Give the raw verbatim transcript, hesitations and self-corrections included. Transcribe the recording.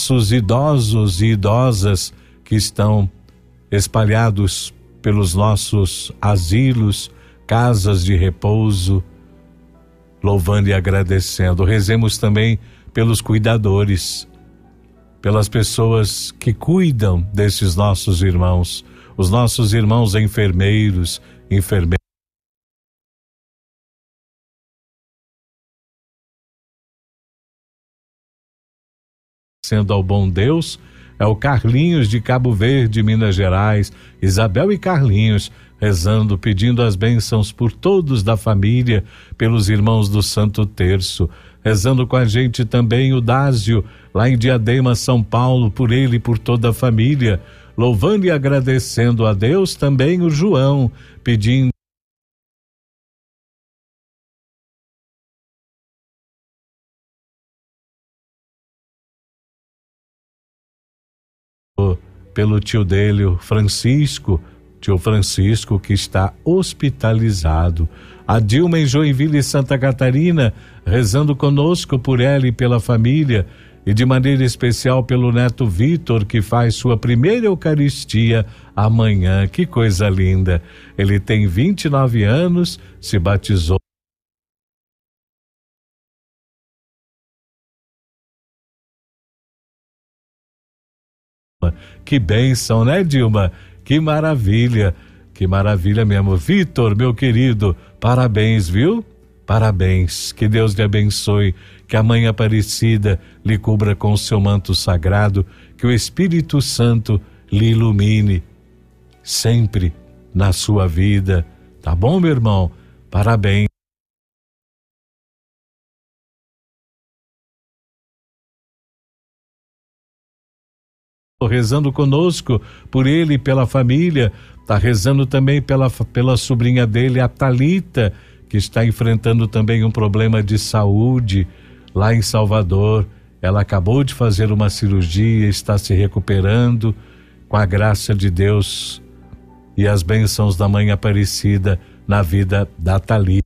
nossos idosos e idosas que estão espalhados pelos nossos asilos, casas de repouso, louvando e agradecendo. Rezemos também pelos cuidadores, pelas pessoas que cuidam desses nossos irmãos, os nossos irmãos enfermeiros, enfermeiras. Sendo ao bom Deus, é o Carlinhos de Cabo Verde, Minas Gerais, Isabel e Carlinhos, rezando, pedindo as bênçãos por todos da família, pelos irmãos do Santo Terço, rezando com a gente também o Dásio, lá em Diadema, São Paulo, por ele e por toda a família, louvando e agradecendo a Deus também o João, pedindo pelo tio dele, o Francisco, tio Francisco, que está hospitalizado. A Dilma em Joinville, Santa Catarina, rezando conosco por ela e pela família, e de maneira especial pelo neto Vitor, que faz sua primeira Eucaristia amanhã. Que coisa linda! Ele tem vinte e nove anos, se batizou. Que bênção, né, Dilma? Que maravilha, que maravilha mesmo. Vitor, meu querido, parabéns, viu? Parabéns, que Deus lhe abençoe, que a Mãe Aparecida lhe cubra com o seu manto sagrado, que o Espírito Santo lhe ilumine sempre na sua vida, tá bom, meu irmão? Parabéns. Rezando conosco por ele e pela família, tá rezando também pela, pela sobrinha dele, a Thalita, que está enfrentando também um problema de saúde lá em Salvador. Ela acabou de fazer uma cirurgia, está se recuperando com a graça de Deus e as bênçãos da Mãe Aparecida na vida da Thalita.